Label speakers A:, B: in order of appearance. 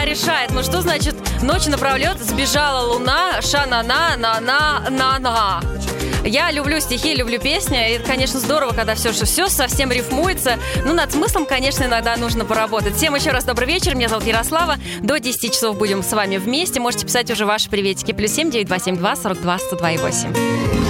A: Луна решает. Ну что значит ночь напролет сбежала луна, ша-на-на-на-на-на-на. Я люблю стихи, люблю песни. И, конечно, здорово, когда все совсем рифмуется. Ну, над смыслом, конечно, иногда нужно поработать. Всем еще раз добрый вечер. Меня зовут Ярослава. До 10 часов будем с вами вместе. Можете писать уже ваши приветики. +7 927 242 102 8.